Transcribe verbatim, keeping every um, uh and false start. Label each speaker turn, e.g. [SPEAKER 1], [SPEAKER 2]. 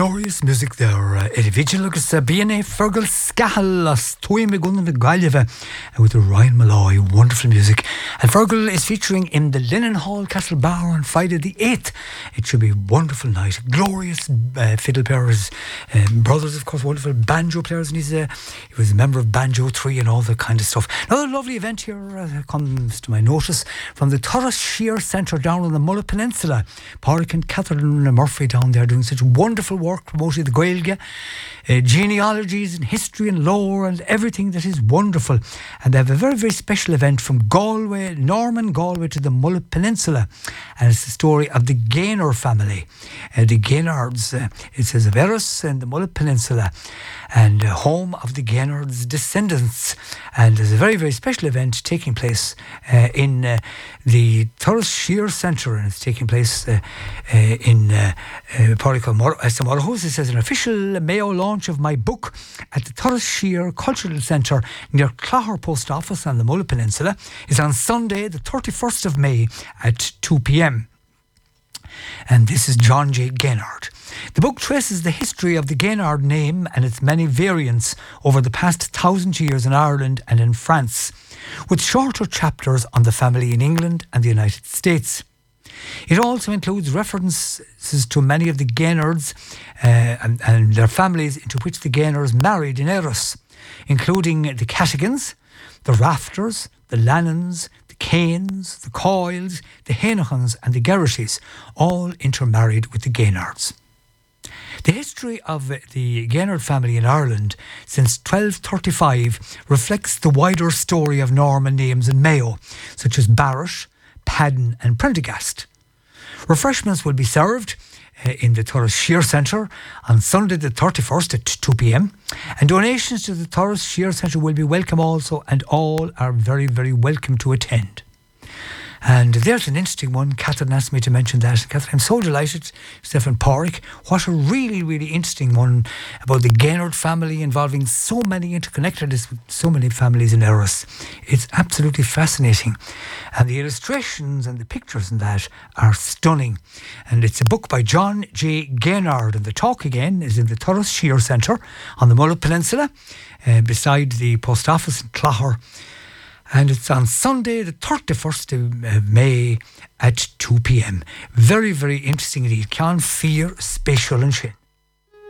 [SPEAKER 1] Glorious music there. Uh, Individual agus uh, B N A Fergal Scahal as Toy Megun the Gaileva with Ryan Malloy. Wonderful music. And Fergal is featuring in the Lennon Hall Castle Bar on Friday the eighth. It should be a wonderful night. Glorious uh, fiddle players, um, brothers, of course, wonderful banjo players. And he's, uh, he was a member of Banjo three and all that kind of stuff. Another lovely event here uh, comes to my notice from the Torres Shear Centre down on the Mulla Peninsula. Pádraig and Catherine Murphy down there doing such wonderful work promoting the Gaeilge, uh, genealogies and history and lore and everything that is wonderful. And they have a very, very special event from Galway, Norman Galway to the Mulla Peninsula. And it's the story of the Gaynor family. Uh, the Gaynards, uh, it says of Erris and the Mulla Peninsula, and uh, home of the Gaynards' descendants. And there's a very, very special event taking place uh, in uh, the Torres Shear Centre, and it's taking place uh, uh, in uh, uh, It says an official Mayo launch of my book at the Torres Shear Cultural Centre near Clogher Post Office on the Mulla Peninsula is on Sunday the thirty-first of May at two p.m. And this is John J. Gaynard. The book traces the history of the Gaynard name and its many variants over the past thousand years in Ireland and in France, with shorter chapters on the family in England and the United States. It also includes references to many of the Gaynards uh, and, and their families into which the Gaynards married in Erris, including the Cattigans, the Rafters, the Lannans, the Canes, the Coyles, the Henachans and the Gerritys, all intermarried with the Gaynards. The history of the Gaynard family in Ireland since twelve thirty-five reflects the wider story of Norman names in Mayo, such as Barrett, Padden and Prendergast. Refreshments will be served uh, in the Torres Shear Centre on Sunday the thirty-first at two p.m. and donations to the Torres Shear Centre will be welcome also, and all are very, very welcome to attend. And there's an interesting one. Catherine asked me to mention that. Catherine, I'm so delighted. Stephen Pádraig, what a really, really interesting one about the Gaynard family involving so many interconnectedness with so many families in Erris. It's absolutely fascinating. And the illustrations and the pictures in that are stunning. And it's a book by John J. Gaynard. And the talk again is in the Torres Shear Centre on the Mulla Peninsula, uh, beside the post office in Clogher. And it's on Sunday, the thirty-first of May at two p.m. Very, very interesting indeed. Can fear special and shin.